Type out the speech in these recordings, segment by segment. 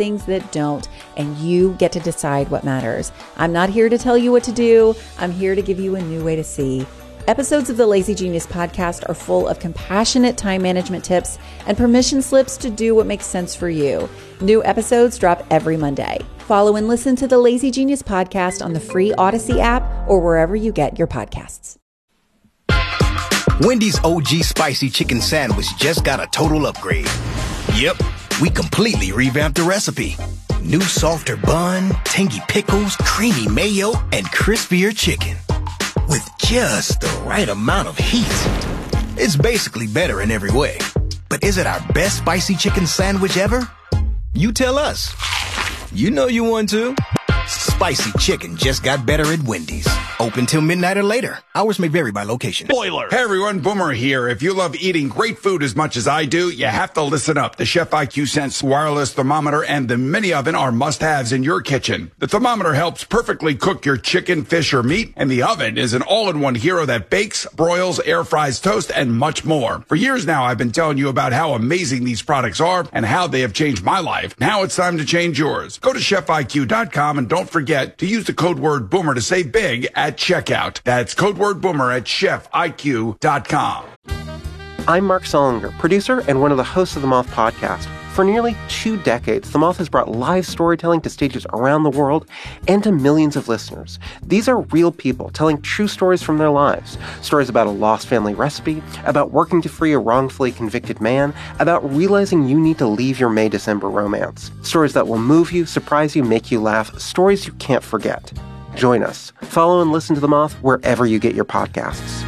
things that don't, and you get to decide what matters. I'm not here to tell you what to do. I'm here to give you a new way to see. Episodes of the Lazy Genius podcast are full of compassionate time management tips and permission slips to do what makes sense for you. New episodes drop every Monday. Follow and listen to the Lazy Genius podcast on the free Odyssey app or wherever you get your podcasts. Wendy's OG Spicy Chicken Sandwich just got a total upgrade. Yep, we completely revamped the recipe. New softer bun, tangy pickles, creamy mayo, and crispier chicken. With just the right amount of heat. It's basically better in every way. But is it our best spicy chicken sandwich ever? You tell us. You know you want to. Spicy chicken just got better at Wendy's. Open till midnight or later. Hours may vary by location. Spoiler! Hey everyone, Boomer here. If you love eating great food as much as I do, you have to listen up. The Chef IQ Sense wireless thermometer and the mini oven are must-haves in your kitchen. The thermometer helps perfectly cook your chicken, fish, or meat, and the oven is an all-in-one hero that bakes, broils, air fries, toast, and much more. For years now, I've been telling you about how amazing these products are and how they have changed my life. Now it's time to change yours. Go to chefiq.com and don't forget to use the code word BOOMER to save big at checkout. That's code word BOOMER at chefiq.com. I'm Mark Solinger, producer and one of the hosts of the Moth Podcast. For nearly 2 decades, The Moth has brought live storytelling to stages around the world and to millions of listeners. These are real people telling true stories from their lives. Stories about a lost family recipe, about working to free a wrongfully convicted man, about realizing you need to leave your May-December romance. Stories that will move you, surprise you, make you laugh. Stories you can't forget. Join us. Follow and listen to The Moth wherever you get your podcasts.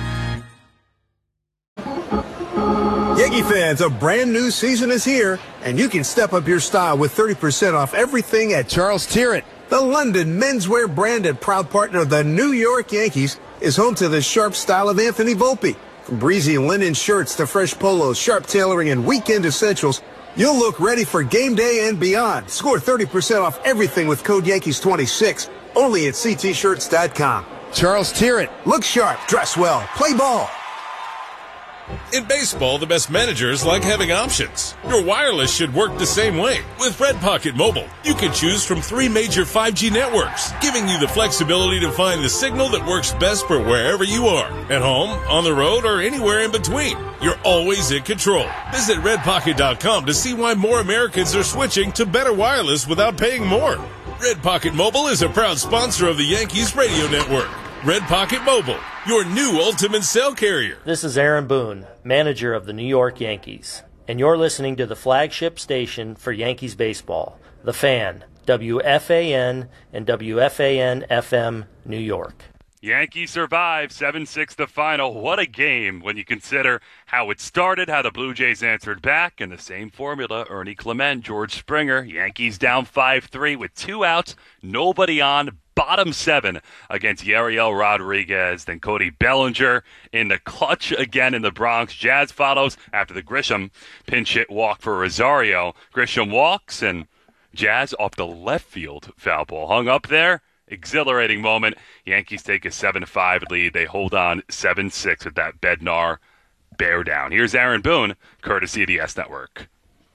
Yankee fans, a brand new season is here, and you can step up your style with 30% off everything at Charles Tyrrell. The London menswear brand and proud partner of the New York Yankees is home to the sharp style of Anthony Volpe. From breezy linen shirts to fresh polos, sharp tailoring, and weekend essentials, you'll look ready for game day and beyond. Score 30% off everything with code Yankees26, only at ctshirts.com. Charles Tyrrell. Look sharp, dress well, play ball. In baseball, the best managers like having options. Your wireless should work the same way. With Red Pocket Mobile, you can choose from 3 major 5G networks, giving you the flexibility to find the signal that works best for wherever you are. At home, on the road, or anywhere in between. You're always in control. Visit redpocket.com to see why more Americans are switching to better wireless without paying more. Red Pocket Mobile is a proud sponsor of the Yankees Radio Network. Red Pocket Mobile, your new ultimate cell carrier. This is Aaron Boone, manager of the New York Yankees, and you're listening to the flagship station for Yankees baseball, The Fan, WFAN and WFAN-FM, New York. Yankees survive 7-6 the final. What a game when you consider how it started, how the Blue Jays answered back, and the same formula, Ernie Clement, George Springer. Yankees down 5-3 with 2 outs, nobody on, bottom 7 against Yariel Rodriguez. Then Cody Bellinger in the clutch again in the Bronx. Jazz follows after the Grisham pinch hit walk for Rosario. Grisham walks, and Jazz off the left field foul ball. Hung up there. Exhilarating moment. Yankees take a 7-5 lead. They hold on 7-6 with that Bednar bear down. Here's Aaron Boone, courtesy of the S Network.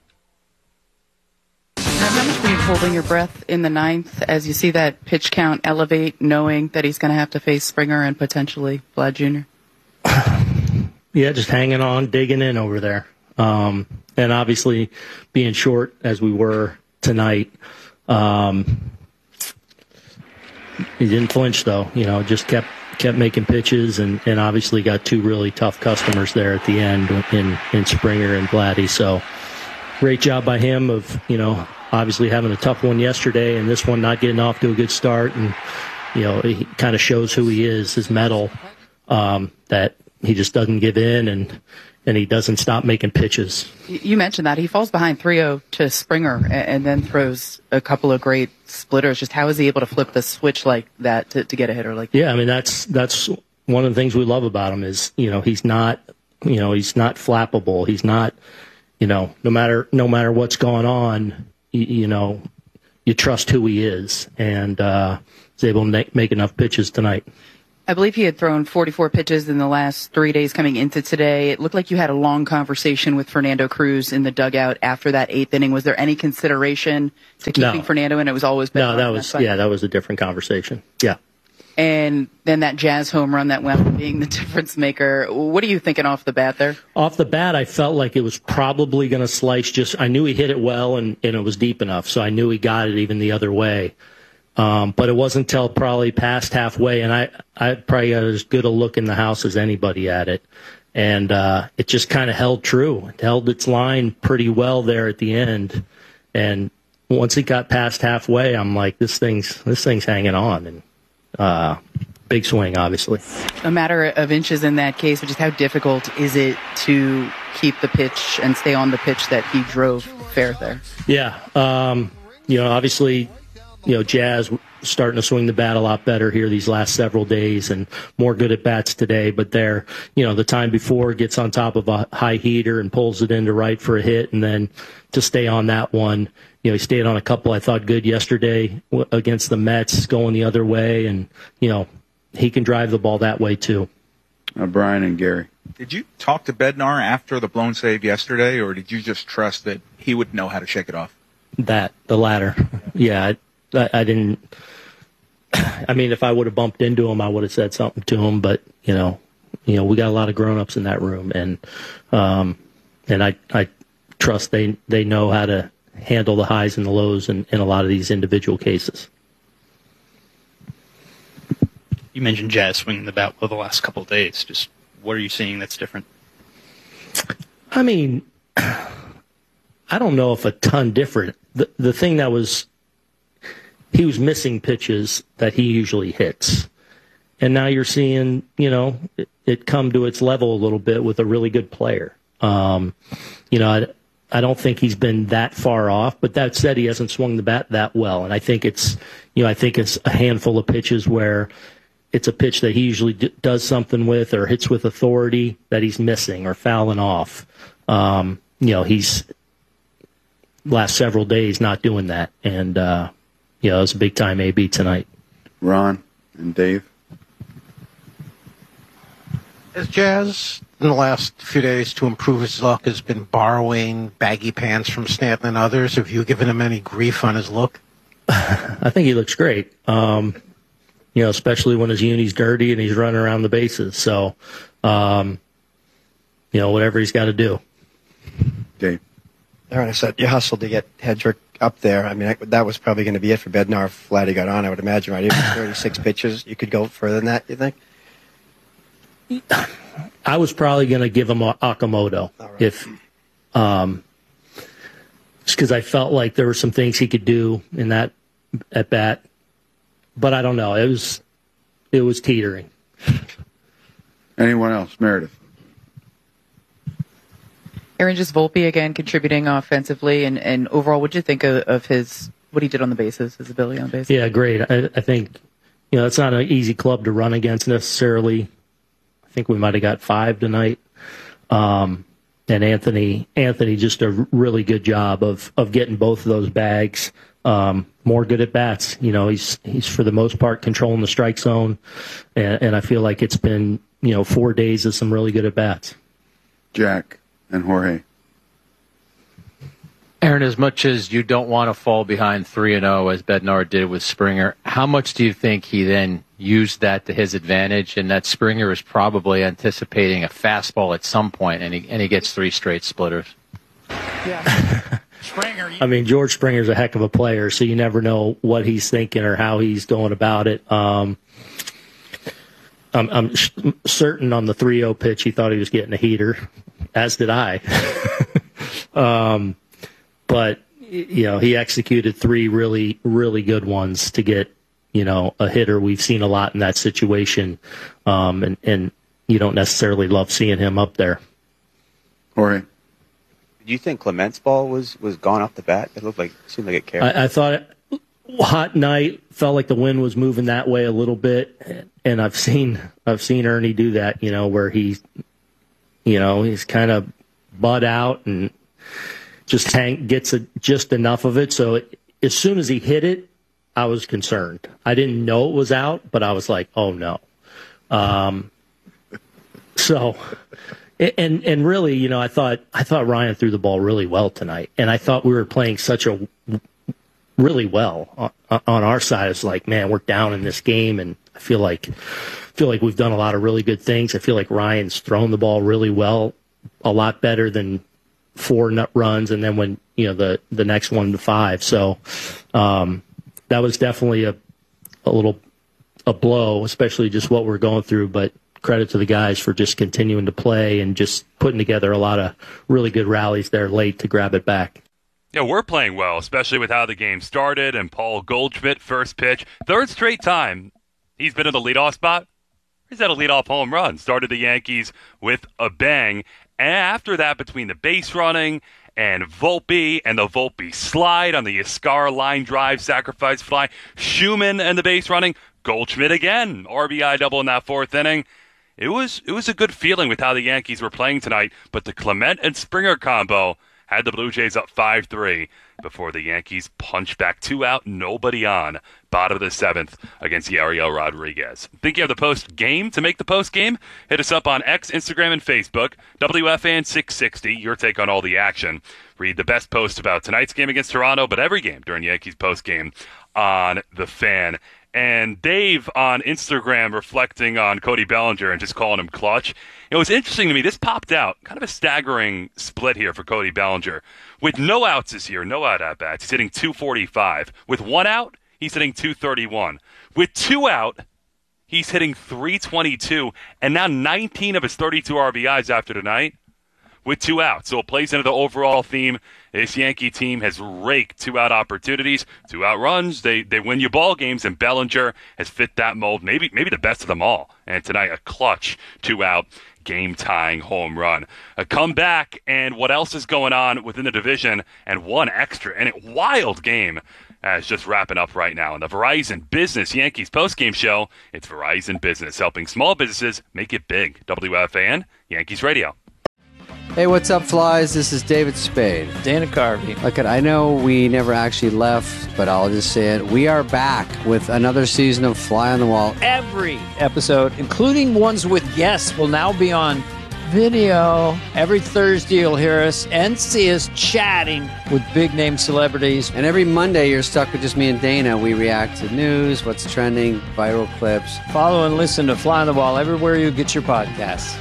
How much were you holding your breath in the 9th as you see that pitch count elevate, knowing that he's going to have to face Springer and potentially Vlad Jr.? Yeah, just hanging on, digging in over there. And obviously being short as we were tonight. He didn't flinch, though. You know, just kept making pitches and obviously got 2 really tough customers there at the end in Springer and Vladdy. So great job by him of, you know, obviously having a tough one yesterday and this one not getting off to a good start. And, you know, he kind of shows who he is, his mettle, that he just doesn't give in and he doesn't stop making pitches. You mentioned that. He falls behind 3-0 to Springer and then throws a couple of great splitters. Just how is he able to flip the switch like that to get a hitter like that? Yeah, I mean, that's one of the things we love about him is, you know, he's not flappable. He's not, you know, no matter what's going on, you know, you trust who he is, and he's able to make enough pitches tonight. I believe he had thrown 44 pitches in the last 3 days coming into today. It looked like you had a long conversation with Fernando Cruz in the dugout after that 8th inning. Was there any consideration to keeping Fernando, and it was always Bednar? No, that was a different conversation. Yeah. And then that Jazz home run that wound up being the difference maker. What are you thinking off the bat there? Off the bat, I felt like it was probably going to slice. I knew he hit it well, and it was deep enough, so I knew he got it even the other way. But it wasn't until probably past halfway, and I probably got as good a look in the house as anybody at it. And it just kind of held true. It held its line pretty well there at the end. And once it got past halfway, I'm like, this thing's hanging on. And big swing, obviously. A matter of inches in that case, but just how difficult is it to keep the pitch and stay on the pitch that he drove fair there? Yeah. Obviously, Jazz starting to swing the bat a lot better here these last several days and more good at bats today. But there, the time before gets on top of a high heater and pulls it into right for a hit. And then to stay on that one, he stayed on a couple I thought good yesterday against the Mets going the other way. And, he can drive the ball that way too. Brian and Gary. Did you talk to Bednar after the blown save yesterday, or did you just trust that he would know how to shake it off? The latter. Yeah. I didn't. I mean, if I would have bumped into him, I would have said something to him. But we got a lot of grown-ups in that room, and I trust they know how to handle the highs and the lows in a lot of these individual cases. You mentioned Jazz swinging the bat well the last couple of days. Just what are you seeing that's different? I mean, I don't know if a ton different. The thing that was. He was missing pitches that he usually hits. And now you're seeing, it come to its level a little bit with a really good player. I don't think he's been that far off, but that said, he hasn't swung the bat that well. And I think it's a handful of pitches where it's a pitch that he usually does something with or hits with authority that he's missing or fouling off. He's last several days not doing that. And, it was a big-time AB tonight. Ron and Dave? As Jazz, in the last few days, to improve his luck, has been borrowing baggy pants from Stanton and others. Have you given him any grief on his look? I think he looks great, especially when his uni's dirty and he's running around the bases. So, whatever he's got to do. Dave? Aaron, I said you hustled to get Hedrick up there. I mean, that was probably going to be it for Bednar if Vladdy got on, I would imagine, right? Even 36 pitches, you could go further than that, you think? I was probably going to give him Okamoto if, just because I felt like there were some things he could do in that at bat, but I don't know. It was teetering. Anyone else? Meredith? Aaron, just Volpe again contributing offensively, and overall, what did you think of what he did on the bases, his ability on the bases? Yeah, great. I think it's not an easy club to run against necessarily. I think we might have got 5 tonight. And Anthony just a really good job of getting both of those bags. More good at bats. He's for the most part controlling the strike zone, and I feel like it's been 4 days of some really good at bats. Jack and Jorge. Aaron, as much as you don't want to fall behind 3-0 as Bednar did with Springer, how much do you think he then used that to his advantage, and that Springer is probably anticipating a fastball at some point, and he gets 3 straight splitters? Yeah. Springer. I mean, George Springer's a heck of a player, so you never know what he's thinking or how he's going about it. I'm certain on the 3-0 pitch he thought he was getting a heater, as did I. But he executed 3 really, really good ones to get a hitter. We've seen a lot in that situation, and you don't necessarily love seeing him up there. Jorge. Do you think Clement's ball was gone off the bat? It seemed like it carried. I thought hot night, felt like the wind was moving that way a little bit, and I've seen Ernie do that. Where he's kind of butt out and just gets just enough of it. So as soon as he hit it, I was concerned. I didn't know it was out, but I was like, oh no. So, and really, you know, I thought Ryan threw the ball really well tonight, and I thought we were playing really well on our side. It's like, man, we're down in this game, and I feel like we've done a lot of really good things. I feel like Ryan's thrown the ball really well, a lot better than 4 nut runs, and then when, you know, the next 1 to 5. So that was definitely a blow, especially just what we're going through. But credit to the guys for just continuing to play and just putting together a lot of really good rallies there late to grab it back. Yeah, we're playing well, especially with how the game started. And Paul Goldschmidt, first pitch, 3rd straight time he's been in the leadoff spot. He's had a leadoff home run. Started the Yankees with a bang. And after that, between the base running and Volpe and the Volpe slide on the Escar line drive sacrifice fly, Schumann and the base running, Goldschmidt again, RBI double in that 4th inning. It was a good feeling with how the Yankees were playing tonight, but the Clement and Springer combo had the Blue Jays up 5-3 before the Yankees punched back 2 out, nobody on, bottom of the 7th against Yariel Rodriguez. Think you have the post game to make the post game? Hit us up on X, Instagram, and Facebook. WFAN 660, your take on all the action. Read the best post about tonight's game against Toronto, but every game during Yankees post game on The Fan. And Dave on Instagram reflecting on Cody Bellinger and just calling him clutch. It was interesting to me. This popped out. Kind of a staggering split here for Cody Bellinger. With no outs this year, no out at-bats, he's hitting .245. With 1 out, he's hitting .231. With 2 out, he's hitting .322. And now 19 of his 32 RBIs after tonight with 2 outs. So it plays into the overall theme. This Yankee team has raked 2-out opportunities, 2-out runs. They win you ball games, and Bellinger has fit that mold, maybe the best of them all. And tonight, a clutch 2-out game-tying home run. A comeback, and what else is going on within the division, and one extra. And a wild game is just wrapping up right now. On the Verizon Business Yankees postgame show, it's Verizon Business, helping small businesses make it big. WFAN, Yankees Radio. Hey, what's up, Flies? This is David Spade. Dana Carvey. Look, I know we never actually left, but I'll just say it. We are back with another season of Fly on the Wall. Every episode, including ones with guests, will now be on video. Every Thursday, you'll hear us and see us chatting with big-name celebrities. And every Monday, you're stuck with just me and Dana. We react to news, what's trending, viral clips. Follow and listen to Fly on the Wall everywhere you get your podcasts.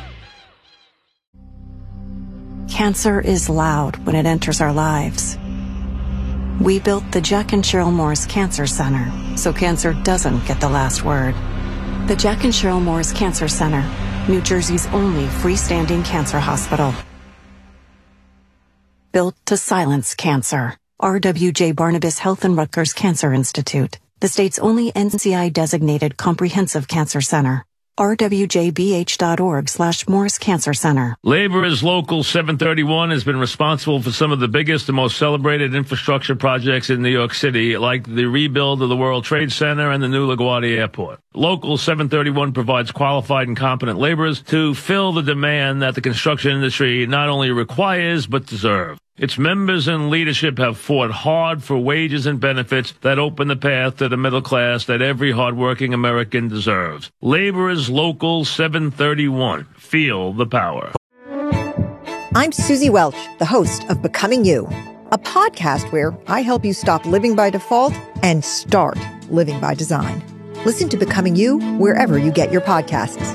Cancer is loud when it enters our lives. We built the Jack and Cheryl Morris Cancer Center so cancer doesn't get the last word. The Jack and Cheryl Morris Cancer Center, New Jersey's only freestanding cancer hospital. Built to silence cancer. RWJ Barnabas Health and Rutgers Cancer Institute, the state's only NCI-designated comprehensive cancer center. rwjbh.org/Morris Cancer Center. Laborers Local 731 has been responsible for some of the biggest and most celebrated infrastructure projects in New York City, like the rebuild of the World Trade Center and the new LaGuardia Airport. Local 731 provides qualified and competent laborers to fill the demand that the construction industry not only requires but deserves. Its members and leadership have fought hard for wages and benefits that open the path to the middle class that every hardworking American deserves. Laborers Local 731. Feel the power. I'm Susie Welch, the host of Becoming You, a podcast where I help you stop living by default and start living by design. Listen to Becoming You wherever you get your podcasts.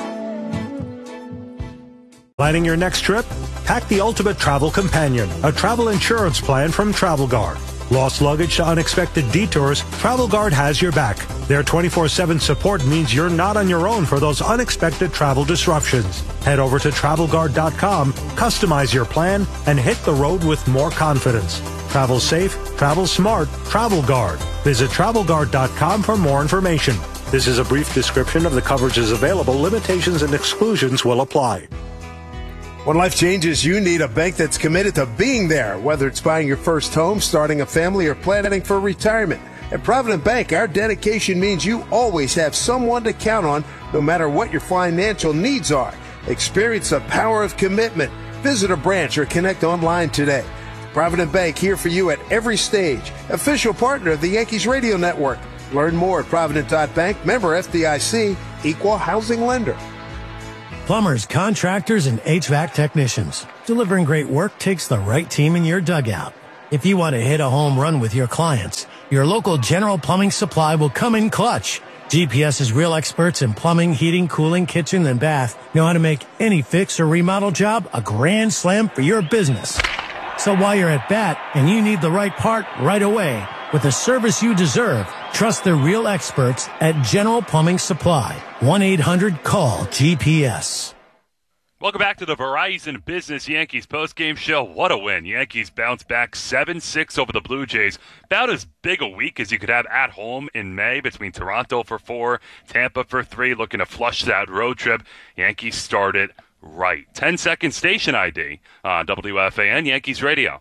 Planning your next trip? Pack the Ultimate Travel Companion, a travel insurance plan from Travel Guard. Lost luggage to unexpected detours, Travel Guard has your back. Their 24/7 support means you're not on your own for those unexpected travel disruptions. Head over to TravelGuard.com, customize your plan, and hit the road with more confidence. Travel safe, travel smart, Travel Guard. Visit TravelGuard.com for more information. This is a brief description of the coverages available. Limitations and exclusions will apply. When life changes, you need a bank that's committed to being there, whether it's buying your first home, starting a family, or planning for retirement. At Provident Bank, our dedication means you always have someone to count on, no matter what your financial needs are. Experience the power of commitment. Visit a branch or connect online today. Provident Bank, here for you at every stage. Official partner of the Yankees Radio Network. Learn more at Provident.bank, member FDIC, equal housing lender. Plumbers, contractors, and HVAC technicians. Delivering great work takes the right team in your dugout. If you want to hit a home run with your clients, your local General Plumbing Supply will come in clutch. GPS's real experts in plumbing, heating, cooling, kitchen, and bath know how to make any fix or remodel job a grand slam for your business. So while you're at bat and you need the right part right away, with the service you deserve, trust the real experts at General Plumbing Supply. 1-800-CALL-GPS. Welcome back to the Verizon Business Yankees postgame show. What a win. Yankees bounce back 7-6 over the Blue Jays. About as big a week as you could have at home in May between Toronto for 4, Tampa for 3, looking to flush that road trip. Yankees started right. 10-second station ID on WFAN Yankees Radio.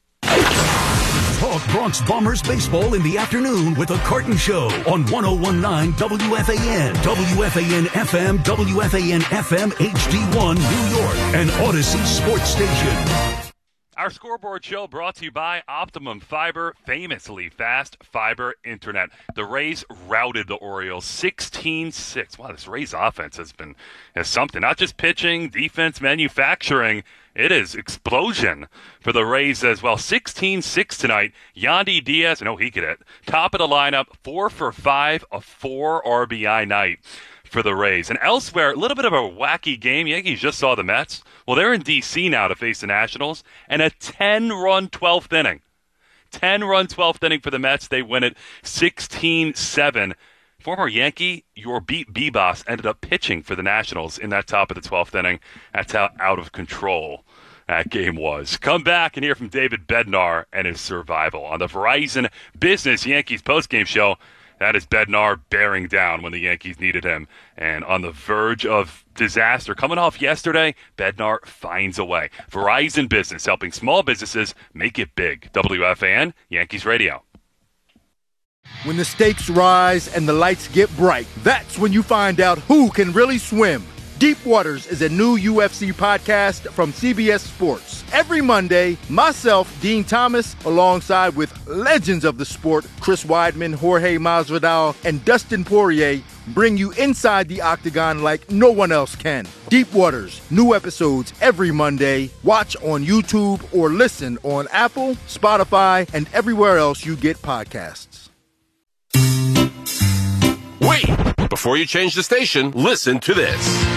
Talk Bronx Bombers baseball in the afternoon with a Carton Show on 1019 WFAN, WFAN FM, WFAN FM HD1 New York, and Odyssey Sports Station. Our scoreboard show brought to you by Optimum Fiber, famously fast fiber internet. The Rays routed the Orioles 16-6. Wow, this Rays offense has something. Not just pitching, defense, manufacturing. It is explosion for the Rays as well. 16-6 tonight. Yandy Diaz, he could hit. Top of the lineup, 4 for 5, a 4 RBI night for the Rays. And elsewhere, a little bit of a wacky game. Yankees just saw the Mets. Well, they're in D.C. now to face the Nationals. And a 10-run 12th inning. 10-run 12th inning for the Mets. They win it 16-7. Former Yankee, your B-Boss, ended up pitching for the Nationals in that top of the 12th inning. That's how out of control that game was. Come back and hear from David Bednar and his survival on the Verizon Business Yankees postgame show. That is Bednar bearing down when the Yankees needed him. And on the verge of disaster, coming off yesterday, Bednar finds a way. Verizon Business, helping small businesses make it big. WFAN, Yankees Radio. When the stakes rise and the lights get bright, that's when you find out who can really swim. Deep Waters is a new UFC podcast from CBS Sports. Every Monday, myself, Dean Thomas, alongside with legends of the sport, Chris Weidman, Jorge Masvidal, and Dustin Poirier, bring you inside the octagon like no one else can. Deep Waters, new episodes every Monday. Watch on YouTube or listen on Apple, Spotify, and everywhere else you get podcasts. Wait! Before you change the station, listen to this.